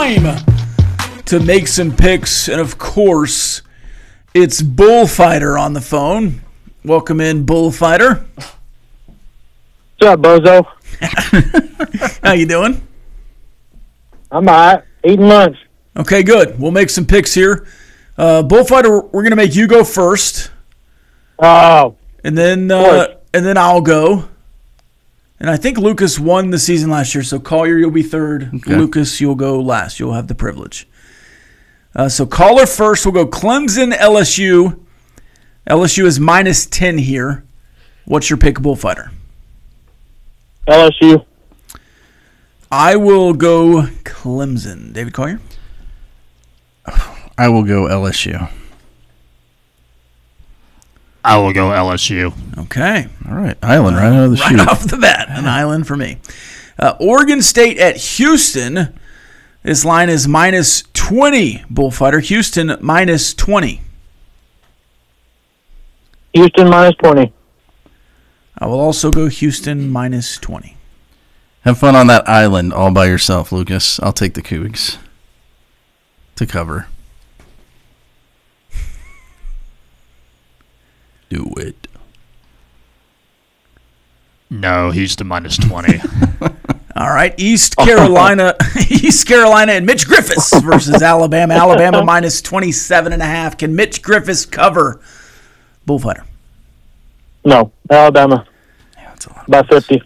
time to make some picks. And of course, it's Bullfighter on the phone. Welcome in, Bullfighter. What's up, bozo? How you doing? I'm all right. Eating lunch. Okay, good. We'll make some picks here. Bullfighter, we're going to make you go first. Oh. And then I'll go. And I think Lucas won the season last year, so Collier, you'll be third. Okay. Lucas, you'll go last. You'll have the privilege. So caller first. We'll go Clemson, LSU. LSU is -10 here. What's your pick, Bullfighter? LSU. I will go Clemson. David Collier? I will go LSU. I will go LSU. Okay. All right. Island right out of the chute. Right off the bat. An island for me. Oregon State at Houston. This line is -20. Bullfighter. Houston -20. Houston -20. I will also go Houston -20. Have fun on that island all by yourself, Lucas. I'll take the Cougs to cover. Do it. No, Houston -20. All right, East Carolina and Mitch Griffis versus Alabama. Alabama -27.5. Can Mitch Griffis cover? Bullfighter. No, Alabama. Yeah, that's a lot. By 50.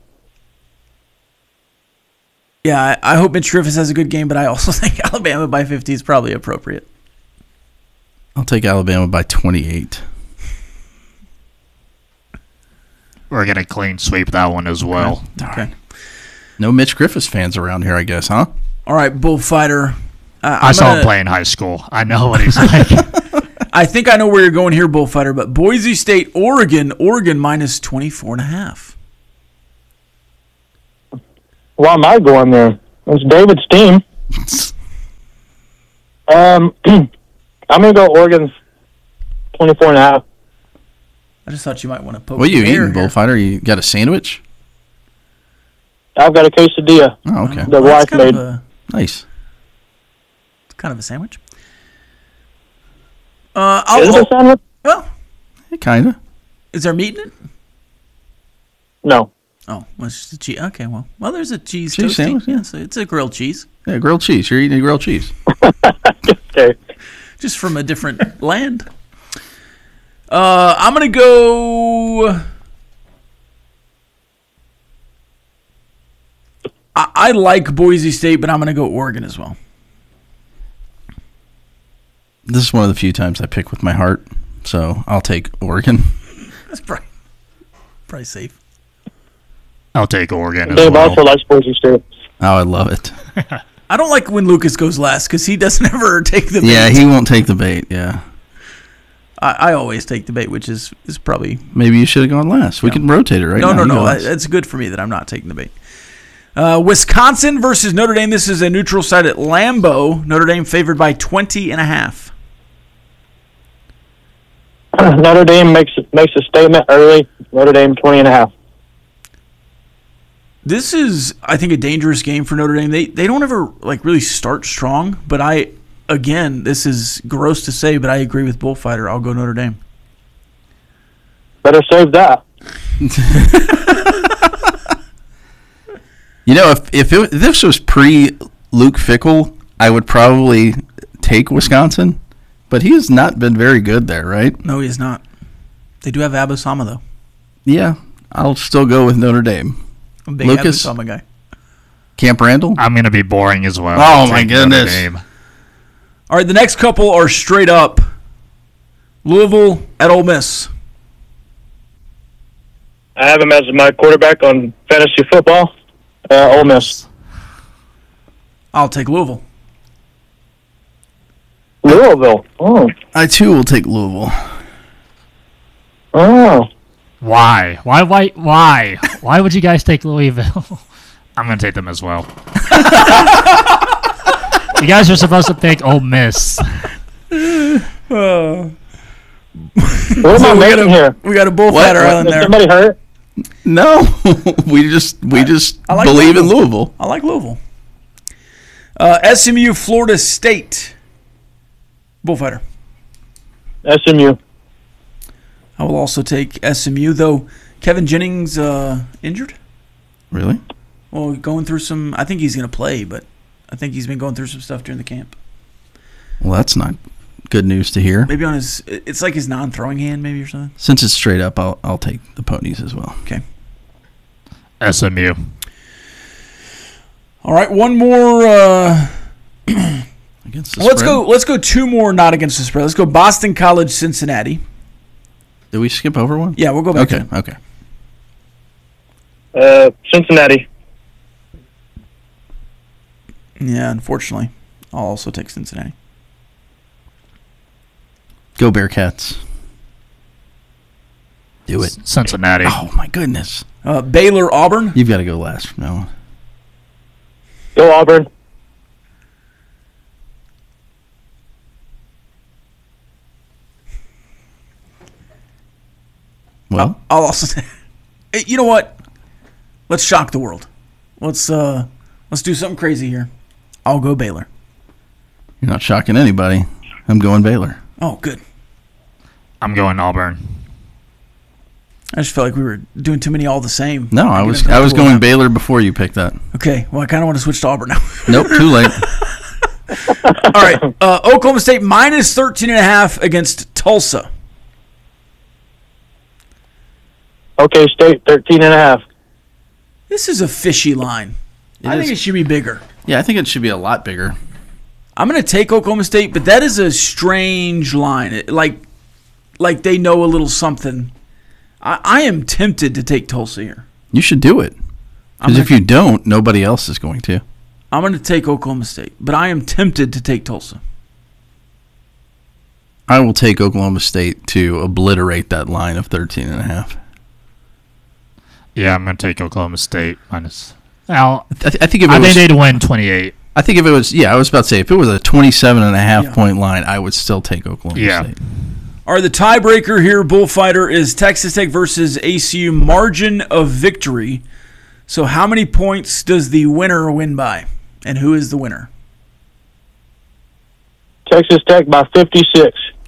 Yeah, I hope Mitch Griffis has a good game, but I also think Alabama by 50 is probably appropriate. I'll take Alabama by 28. We're going to clean sweep that one as well. Okay. No Mitch Griffis fans around here, I guess, huh? All right, Bullfighter. I saw him play in high school. I know what he's like. I think I know where you're going here, Bullfighter, but Boise State, Oregon -24.5. Why am I going there? It's David's team. I'm going to go Oregon's 24.5. I just thought you might want to poke. What are you the bear eating, here. Bullfighter? You got a sandwich? I've got a quesadilla. Oh, okay. The wife made. Nice. It's kind of a sandwich. Is it a sandwich? Well, Kind of. is there meat in it? No. Oh, well, it's just a cheese. Okay, well, there's a cheese Cheese toasty. sandwich, yeah. Yeah, so it's a grilled cheese, Yeah, grilled cheese. You're eating a grilled cheese. Okay. just from a different land. I'm gonna go. I like Boise State, but I'm gonna go Oregon as well. This is one of the few times I pick with my heart, so I'll take Oregon. That's probably safe. I'll take Oregon as Dave well. also likes Boise State. Oh, I love it. I don't like when Lucas goes last because he doesn't ever take the bait. Yeah, he won't take the bait, yeah. I always take the bait, which is probably... Maybe you should have gone last. We can rotate it right now. No. It's good for me that I'm not taking the bait. Wisconsin versus Notre Dame. This is a neutral site at Lambeau. Notre Dame favored by 20.5. Notre Dame makes a statement early. Notre Dame 20.5. This is, I think, a dangerous game for Notre Dame. They don't ever really start strong, but again, this is gross to say, but I agree with Bullfighter. I'll go Notre Dame. Better save that. You know, if this was pre-Luke Fickell, I would probably take Wisconsin, but he has not been very good there, right? No, he is not. They do have Abusama, though. Yeah, I'll still go with Notre Dame. I'm a big Lucas? Abusama guy. Camp Randall? I'm going to be boring as well. Oh, I'll my take Notre goodness. Dame. All right, the next couple are straight up. Louisville at Ole Miss. I have him as my quarterback on fantasy football. Ole Miss. I'll take Louisville. Louisville. Oh. I, too, will take Louisville. Oh. Why? Why would you guys take Louisville? I'm going to take them as well. You guys are supposed to pick Ole Miss. What am I making here? We got a Bullfighter Island Is there. somebody hurt? No, we just I like believe in Louisville. Louisville. I like Louisville. SMU, Florida State. Bullfighter. SMU. I will also take SMU, though Kevin Jennings injured. Really? Well, going through some. I think he's going to play, but I think he's been going through some stuff during the camp. Well, that's not good news to hear. Maybe on his. It's like his non-throwing hand, maybe or something. Since it's straight up, I'll take the ponies as well. Okay. SMU. All right, one more. Against the Let's spread? go. Let's go two more. Not against the spread. Let's go. Boston College, Cincinnati. Did we skip over one? Yeah, we'll go back. Okay. To it. Okay. Cincinnati. Yeah, unfortunately, I'll also take Cincinnati. Go Bearcats. Do it. Cincinnati. Oh my goodness! Baylor, Auburn. You've got to go last from now on. Go Auburn. Well, I'll also say, hey, you know what? Let's shock the world. Let's do something crazy here. I'll go Baylor. you're not shocking anybody. I'm going Baylor. Oh, good. I'm going Auburn. I just felt like we were doing too many all the same. No, I was going Baylor before you picked that. Okay, well, I kind of want to switch to Auburn now. Nope, too late. All right, Oklahoma State minus 13.5 against Tulsa. OK State, 13.5. This is a fishy line. I think it should be bigger. Yeah, I think it should be a lot bigger. I'm going to take Oklahoma State, but that is a strange line. Like they know a little something. I am tempted to take Tulsa here. You should do it. Because if you don't, nobody else is going to. I'm going to take Oklahoma State, but I am tempted to take Tulsa. I will take Oklahoma State to obliterate that line of 13.5. Yeah, I'm going to take Oklahoma State minus. Now, I think if it I was, think they'd win 28. I think if it was, I was about to say, if it was a 27.5 point line, I would still take Oklahoma State. All right, the tiebreaker here, Bullfighter, is Texas Tech versus ACU margin of victory. So how many points does the winner win by? And who is the winner? Texas Tech by 56.